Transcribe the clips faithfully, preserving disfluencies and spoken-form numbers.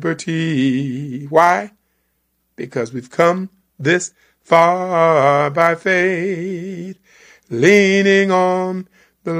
liberty. Why? Because we've come this far by faith, leaning on the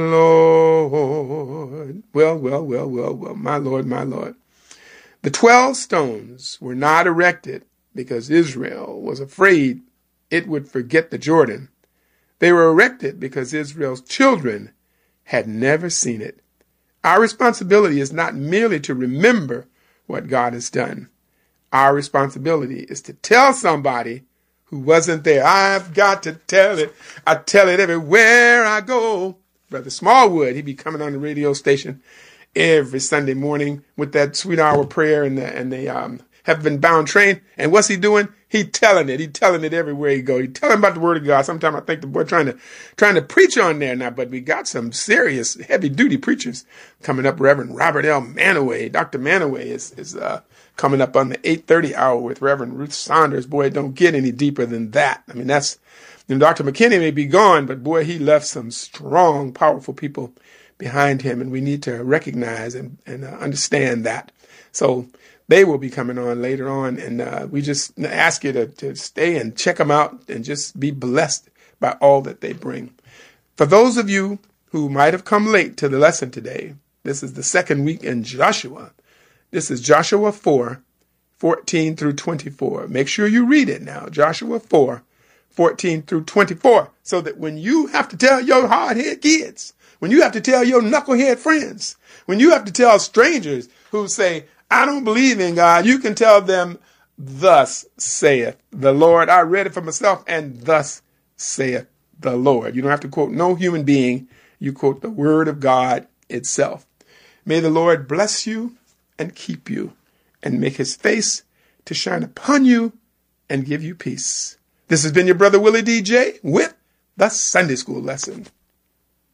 Lord. Well, well, well, well, well, my Lord, my Lord. The twelve stones were not erected because Israel was afraid it would forget the Jordan. They were erected because Israel's children had never seen it. Our responsibility is not merely to remember what God has done. Our responsibility is to tell somebody who wasn't there. I've got to tell it. I tell it everywhere I go. Brother Smallwood, he'd be coming on the radio station every Sunday morning with that sweet hour prayer and the, and the um, Heaven Bound train. And what's he doing? He telling it. He telling it everywhere he go. He telling about the word of God. Sometimes I think the boy trying to trying to preach on there now, but we got some serious heavy duty preachers coming up. Reverend Robert L. Manaway, Doctor Manaway is is uh, coming up on the eight thirty hour with Reverend Ruth Saunders. Boy, it don't get any deeper than that. I mean, that's, you know, Doctor McKinney may be gone, but boy, he left some strong, powerful people behind him, and we need to recognize and, and uh, understand that. So they will be coming on later on, and uh, we just ask you to, to stay and check them out and just be blessed by all that they bring. For those of you who might have come late to the lesson today, this is the second week in Joshua. This is Joshua four, fourteen through twenty-four. Make sure you read it now, Joshua four, fourteen through twenty-four, so that when you have to tell your hard-headed kids, when you have to tell your knucklehead friends, when you have to tell strangers who say, I don't believe in God, you can tell them, thus saith the Lord. I read it for myself, and thus saith the Lord. You don't have to quote no human being. You quote the word of God itself. May the Lord bless you and keep you and make his face to shine upon you and give you peace. This has been your brother Willie D J with the Sunday School Lesson.